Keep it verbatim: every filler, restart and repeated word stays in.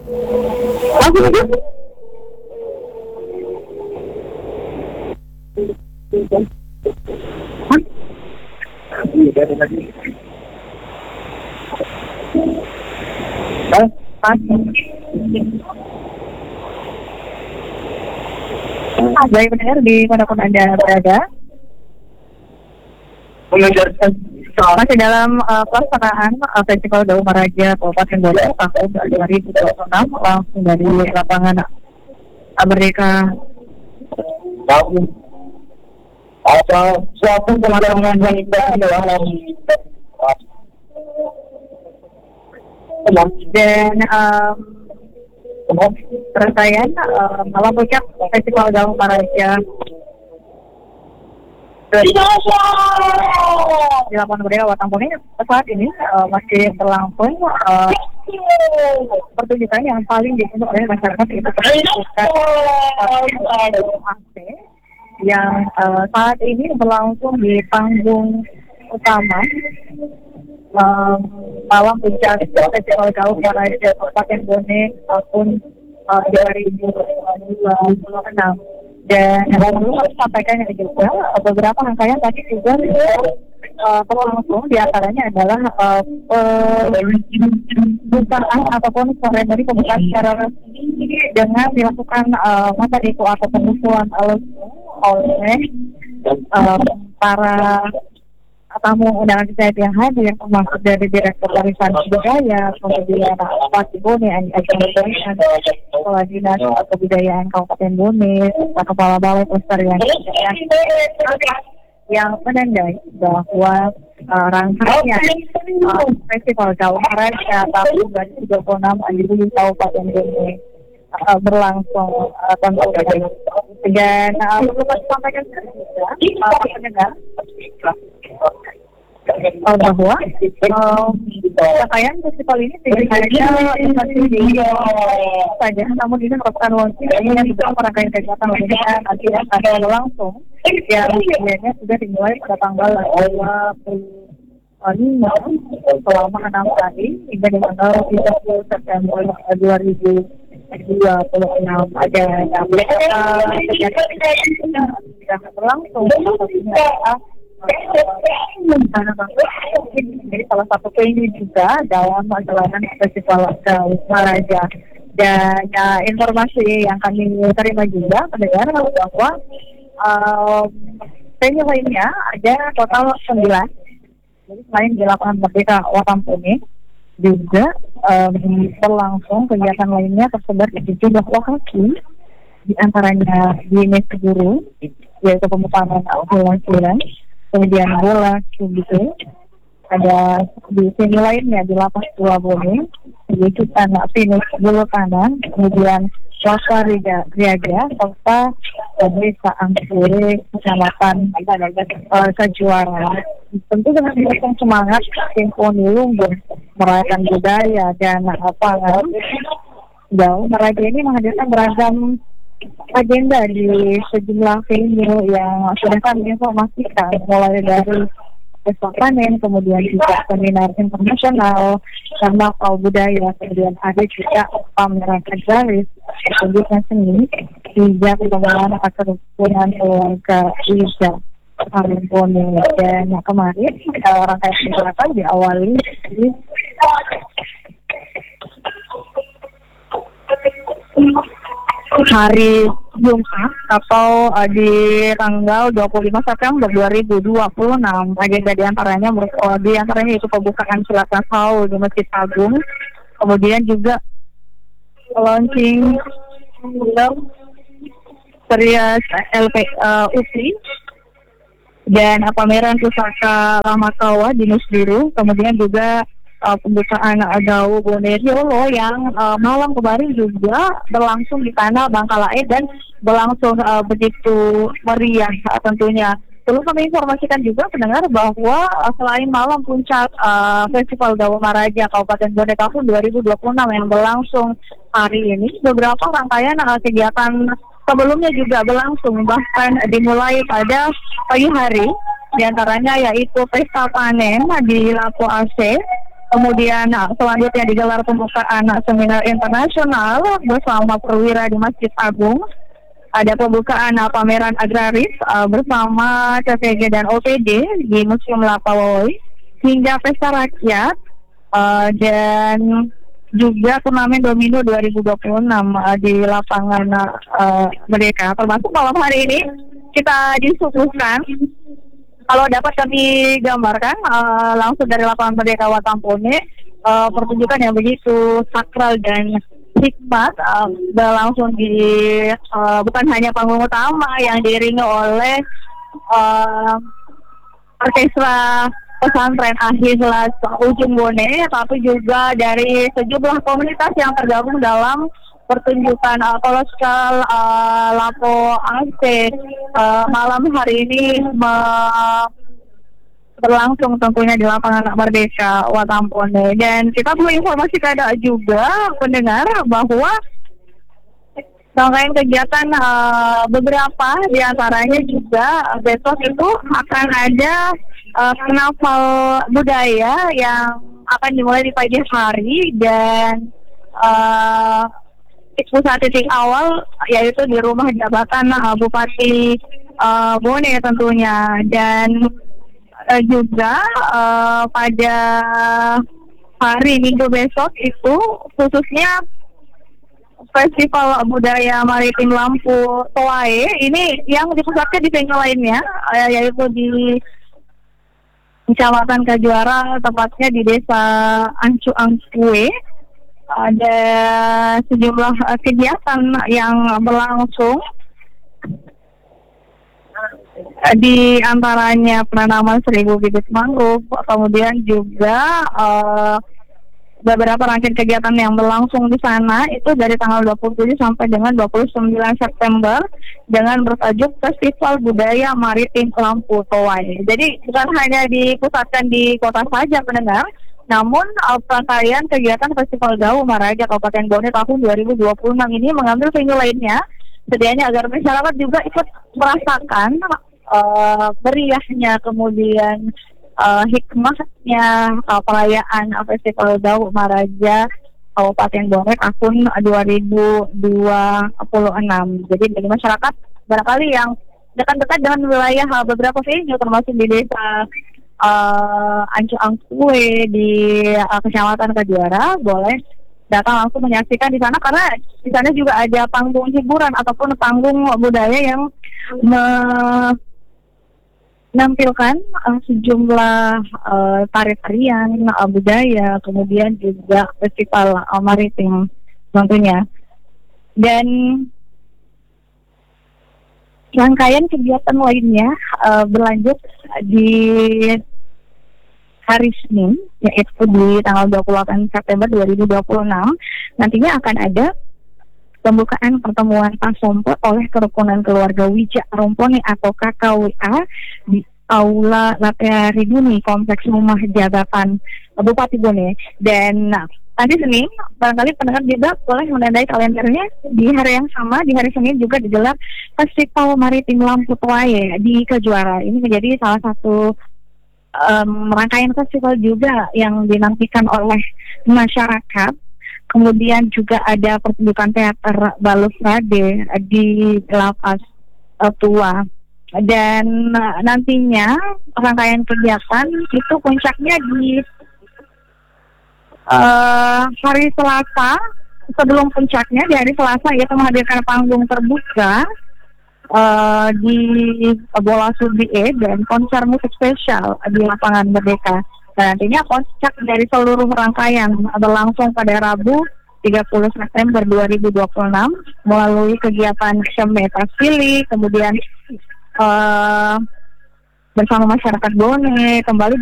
Aku juga. Baik pendengar di manapun Anda berada, masih dalam uh, pelaksanaan uh, Festival Daun Maraja Kabupaten Bogor tahun dua ribu dua puluh enam langsung dari lapangan uh, Merdeka. Apa suatu pematangan yang indah dalam dan um, rangkaian uh, malam puncak Festival Daun Maraja di lapangan Merdeka Watampone saat ini uh, masih berlangsung uh, pertunjukan yang paling ditunggu oleh masyarakat, itu pertunjukan A C yang uh, saat ini berlangsung di panggung utama um, malam puncak Festival Daun Maraja Kabupaten Bone tahun uh, dua ribu dua puluh enam. Dan yang perlu harus sampaikan juga beberapa rangkaian tadi juga uh, berlangsung, di antaranya adalah uh, pembukaan ataupun seremoni pembukaan secara resmi dengan dilakukan uh, masa diku atau pengusulan oleh uh, para tamu undangan kita yang hadir, yang termasuk dari Direktur Warisan Budaya, kemudian Bupati Bone, Agen Kepala Dinas Kebudayaan Kabupaten Bone, Kepala Balai Pelestarian yang menandai bahwa uh, rangkaian uh, Festival Daun Maraja tahun dua ribu dua puluh enam di Kabupaten Bone uh, berlangsung uh, tentu saja. Dan uh, perlu saya sampaikan juga uh, pendengar Uh, bahwa rangkaian uh, festival ini tidak hanya instansi saja, namun ini merupakan launching yang juga rangkaian kegiatan lainnya nanti akan berlangsung yang sebenarnya sudah dimulai pada tanggal dua puluh lima selama enam hari hingga di tanggal tiga puluh September dua ribu dua puluh enam. Ada kegiatan yang berlangsung jadi salah satu venue juga dalam perjalanan Festival Daun Maraja. Dan uh, informasi yang kami terima juga pendengar bahwa uh, venue lainnya ada total sembilan. Jadi selain di lapangan Merdeka Watampone juga um, berlangsung kegiatan lainnya tersebar di sejumlah lokasi, di antaranya di Mesguru yaitu pemutaran bola sembilan, kemudian bola gitu. Ada di sini lainnya di Lapas Dua Bone, yaitu tanah finish bulu kanan, kemudian Wasa Riga Riaga, serta Desa Angkure, Kecamatan uh, Kejuara. Tentu dengan mendukung semangat Simfoni Lumbung merayakan budaya dan apa Daun Maraja ini menghadirkan beragam agenda di sejumlah venue yang sudah kami informasikan, mulai dari pesta panen, kemudian juga seminar internasional, karnaval budaya, kemudian ada juga pameran agraris, pertunjukan seni, hingga pengembangan kerukunan keluarga Ija Bone. Dan kemarin rangkaian kegiatan diawali di hari Jumat atau uh, di tanggal dua puluh lima September dua ribu dua puluh enam. Agenda di antaranya uh, di antaranya itu pembukaan silakan haul di Masjid Agung, kemudian juga launching film series L P uh, U P I dan uh, pameran pusaka Ramakawa di Nusbiru, kemudian juga Uh, pembukaan Daun Bone Riolo yang uh, malam kemarin juga berlangsung di tanah Bangkalae dan berlangsung uh, begitu meriah uh, tentunya. Perlu kami informasikan juga pendengar bahwa uh, selain malam puncak uh, Festival Daun Maraja Kabupaten Bone tahun dua ribu dua puluh enam yang berlangsung hari ini, beberapa rangkaian uh, kegiatan sebelumnya juga berlangsung, bahkan dimulai pada pagi hari, di antaranya yaitu pesta panen di Lapo A C. Kemudian nah, selanjutnya digelar pembukaan seminar internasional bersama perwira di Masjid Agung. Ada pembukaan uh, pameran agraris uh, bersama C P G dan O P D di Museum Lapawoi, hingga pesta rakyat uh, dan juga turnamen domino dua ribu dua puluh enam uh, di lapangan uh, Merdeka. Termasuk malam hari ini kita disuguhkan, kalau dapat kami gambarkan uh, langsung dari lapangan Merdeka Watampone, uh, pertunjukan yang begitu sakral dan hikmat uh, berlangsung di uh, bukan hanya panggung utama yang diiringi oleh uh, orkestra pesantren Al-Ikhlas Ujung Bone, tapi juga dari sejumlah komunitas yang tergabung dalam pertunjukan uh, kolosal uh, Lapo Aceh uh, malam hari ini me- berlangsung tentunya di lapangan Merdeka Watampone. Dan kita perlu informasikan juga pendengar bahwa rangkaian kegiatan uh, beberapa diantaranya juga uh, besok itu akan ada uh, karnaval budaya yang akan dimulai di pagi hari, dan uh, pusat titik awal yaitu di rumah jabatan uh, Bupati uh, Bone tentunya. Dan uh, juga uh, pada hari Minggu besok itu khususnya Festival Budaya Maritim Lampu Toae ini yang dipusatkan di venue lainnya, uh, yaitu di Kecamatan Kajuara, tepatnya di Desa Ancu Angkue. Ada sejumlah uh, kegiatan yang berlangsung, uh, di antaranya penanaman seribu bibit mangrove, kemudian juga uh, beberapa rangkaian kegiatan yang berlangsung di sana itu dari tanggal dua puluh tujuh sampai dengan dua puluh sembilan September dengan bertajuk Festival Budaya Maritim Lampu Toae. Jadi bukan hanya dipusatkan di kota saja pendengar, namun uh, rangkaian kegiatan Festival Gau Maraja Kabupaten Bone tahun dua ribu dua puluh enam ini mengambil venue lainnya, sedianya agar masyarakat juga ikut merasakan uh, meriahnya, kemudian uh, hikmahnya uh, perayaan uh, Festival Gau Maraja Kabupaten Bone tahun dua ribu dua puluh enam. Jadi bagi masyarakat barangkali yang dekat-dekat dengan wilayah uh, beberapa venue termasuk di desa Uh, Ancu Angkue di uh, Kecamatan Kajuara, boleh datang langsung menyaksikan di sana, karena di sana juga ada panggung hiburan ataupun panggung budaya yang menampilkan uh, sejumlah uh, tari-tarian uh, budaya, kemudian juga festival uh, maritim tentunya. Dan rangkaian kegiatan lainnya uh, berlanjut di hari Senin, yaitu di tanggal dua puluh delapan September dua ribu dua puluh enam. Nantinya akan ada pembukaan pertemuan Pasompo oleh Kerukunan Keluarga Wijak Rompone atau K K W A di Aula Latea Riduni, Kompleks Rumah Jabatan Bupati Bone. Dan nah, tadi Senin, barangkali pendengar juga boleh menandai kalendernya, di hari yang sama, di hari Senin juga digelar Festival Maritim Lampu Toae di Kajuara. Ini menjadi salah satu um, rangkaian festival juga yang dinantikan oleh masyarakat. Kemudian juga ada pertunjukan teater Balusrade di Lapas uh, Tua. Dan uh, nantinya rangkaian kegiatan itu puncaknya di uh, hari Selasa. Sebelum puncaknya di hari Selasa, yaitu menghadirkan panggung terbuka uh, di Bola Subie dan konser musik spesial di lapangan Merdeka. Dan nantinya puncak dari seluruh rangkaian berlangsung pada Rabu tiga puluh September dua ribu dua puluh enam melalui kegiatan Syemeta Sili, kemudian uh, bersama masyarakat Bone kembali